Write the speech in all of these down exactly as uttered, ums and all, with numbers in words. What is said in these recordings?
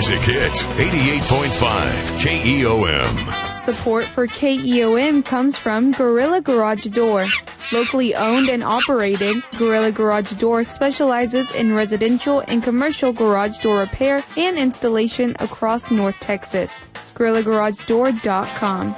Classic Hits, eighty-eight point five K E O M. Support for K E O M comes from Gorilla Garage Door. Locally owned and operated, Gorilla Garage Door specializes in residential and commercial garage door repair and installation across North Texas. gorilla garage door dot com.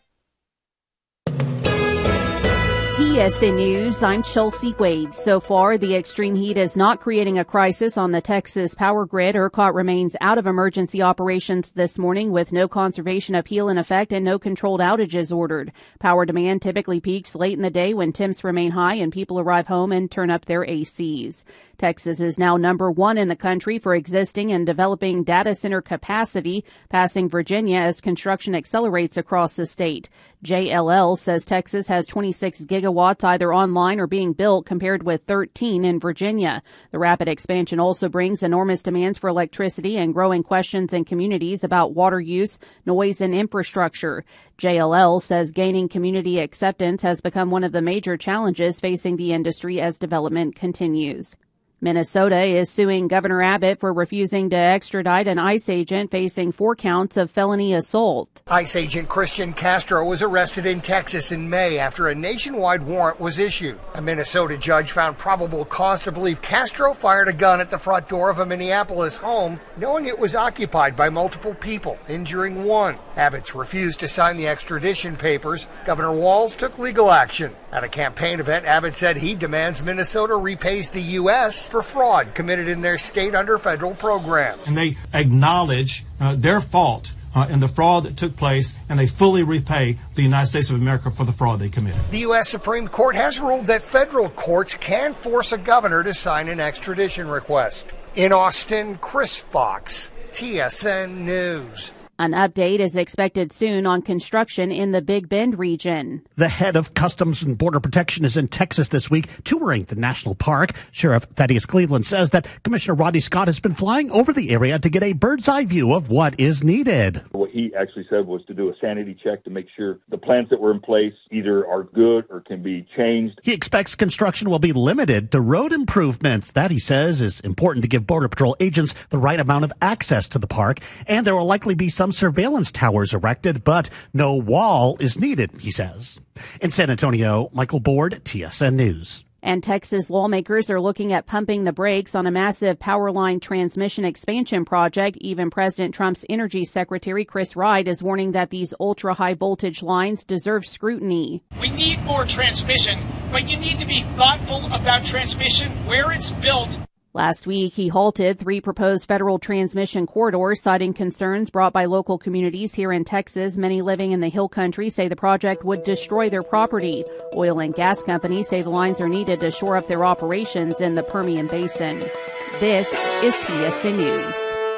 T S N News, I'm Chelsea Wade. So far, the extreme heat is not creating a crisis on the Texas power grid. ERCOT remains out of emergency operations this morning with no conservation appeal in effect and no controlled outages ordered. Power demand typically peaks late in the day when temps remain high and people arrive home and turn up their A Cs. Texas is now number one in the country for existing and developing data center capacity, passing Virginia as construction accelerates across the state. J L L says Texas has twenty-six gigawatts either online or being built, compared with thirteen in Virginia. The rapid expansion also brings enormous demands for electricity and growing questions in communities about water use, noise, and infrastructure. J L L says gaining community acceptance has become one of the major challenges facing the industry as development continues. Minnesota is suing Governor Abbott for refusing to extradite an ICE agent facing four counts of felony assault. ICE agent Christian Castro was arrested in Texas in May after a nationwide warrant was issued. A Minnesota judge found probable cause to believe Castro fired a gun at the front door of a Minneapolis home, knowing it was occupied by multiple people, injuring one. Abbott's refused to sign the extradition papers. Governor Walz took legal action. At a campaign event, Abbott said he demands Minnesota repays the U S for fraud committed in their state under federal programs. And they acknowledge uh, their fault uh, in the fraud that took place, and they fully repay the United States of America for the fraud they committed. The U S Supreme Court has ruled that federal courts can force a governor to sign an extradition request. In Austin, Chris Fox, T S N News. An update is expected soon on construction in the Big Bend region. The head of Customs and Border Protection is in Texas this week, touring the national park. Sheriff Thaddeus Cleveland says that Commissioner Rodney Scott has been flying over the area to get a bird's eye view of what is needed. What he actually said was to do a sanity check to make sure the plans that were in place either are good or can be changed. He expects construction will be limited to road improvements. That, he says, is important to give Border Patrol agents the right amount of access to the park. And there will likely be some surveillance towers erected, but no wall is needed, he says. In San Antonio, Michael Board, T S N News. And Texas lawmakers are looking at pumping the brakes on a massive power line transmission expansion project. Even President Trump's Energy Secretary Chris Wright is warning that these ultra-high voltage lines deserve scrutiny. We need more transmission, but you need to be thoughtful about transmission where it's built. Last week, he halted three proposed federal transmission corridors, citing concerns brought by local communities here in Texas. Many living in the Hill Country say the project would destroy their property. Oil and gas companies say the lines are needed to shore up their operations in the Permian Basin. This is T S N News.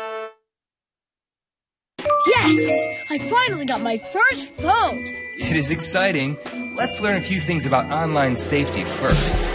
Yes! I finally got my first phone! It is exciting. Let's learn a few things about online safety first.